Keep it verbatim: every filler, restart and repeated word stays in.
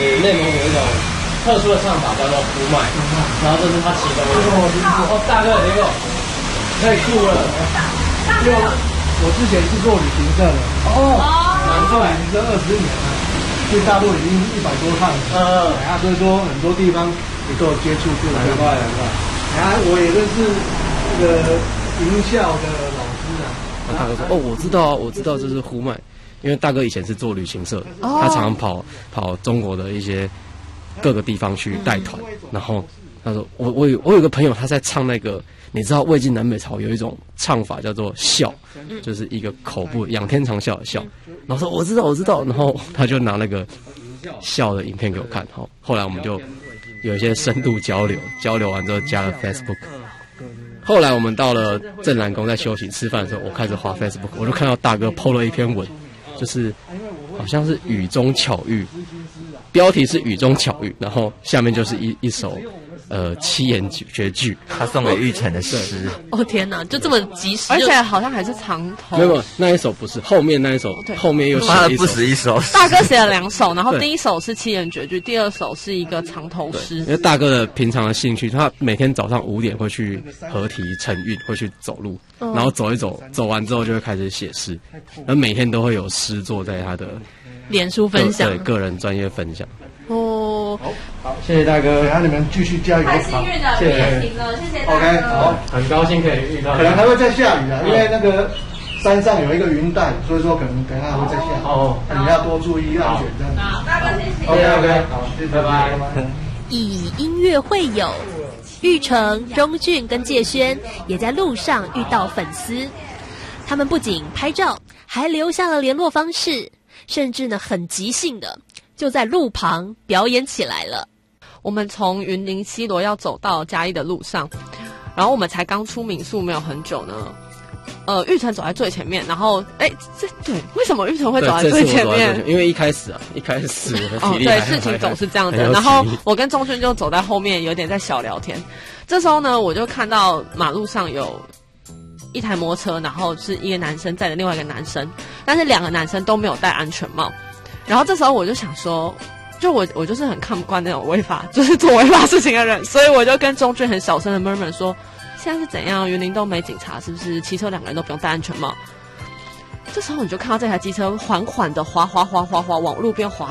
内蒙有一种特殊的唱法叫做呼麦，然后这是他其中一个。哦，大哥，结果太酷了！ 因为我之前是做旅行社的， 哦， 难怪旅行社二十年了，去大陆已经一百多趟了。嗯，啊，所以说很多地方也都有接触过。 难怪，难怪。 啊，我也认识那个营校的老师啊。 大哥说：“哦，我知道啊，我知道这是呼麦。”因为大哥以前是做旅行社的，哦、他常常跑跑中国的一些各个地方去带团，然后他说我我有我有个朋友他在唱那个，你知道魏晋南北朝有一种唱法叫做笑，就是一个口部仰天长啸的笑，然后说我知道我知道，然后他就拿那个笑的影片给我看，好，后来我们就有一些深度交流，交流完之后加了 Facebook。后来我们到了镇南宫在休息吃饭的时候，我开始滑 Facebook， 我就看到大哥 po 了一篇文。就是好像是雨中巧遇，标题是雨中巧遇，然后下面就是一一首呃七言绝句， 他送给玉成的诗。 哦天哪，就这么及时， 而且好像还是长头。 没有，那一首不是，后面那一首，后面又写了一首， 不止一首。 大哥写了两首，然后第一首是七言绝句，第二首是一个长头诗。 因为大哥的平常的兴趣，他每天早上五点会去河堤晨运，会去走路。然后走一走，走完之后就会开始写诗，然后每天都会有诗作在他的脸书分享， 对个人专业分享。 哦， 好，好，谢谢大哥，然后你们继续加油， 太幸运了， 谢谢， 停了，谢谢大哥。 OK， 好， 很高兴可以遇到， 可能还会再下雨啊，因为那个山上有一个云带，所以说可能等一下还会再下。哦，你要多注意安全，这样子。 好，大哥谢谢。 OK OK， 好，谢谢，拜拜。 以音乐会友。玉成、钟俊跟介轩也在路上遇到粉丝，他们不仅拍照，还留下了联络方式，甚至呢很即兴的就在路旁表演起来了。 我们从云林西螺要走到嘉义的路上，然后我们才刚出民宿没有很久呢。呃，玉成走在最前面，然后哎，这对为什么玉成会走在最前面？ 因为一开始啊，一开始哦，对，事情总是这样的。然后我跟钟俊就走在后面，有点在小聊天。这时候呢，我就看到马路上有一台摩托车，然后是一个男生载着另外一个男生，但是两个男生都没有戴安全帽。然后这时候我就想说，就我我就是很看不惯那种违法，就是做违法事情的人，所以我就跟钟俊很小声的 murmur 说。现在是怎样？云林都没警察，是不是？骑车两个人都不用戴安全帽。这时候你就看到这台机车缓缓的滑滑滑滑滑往路边滑。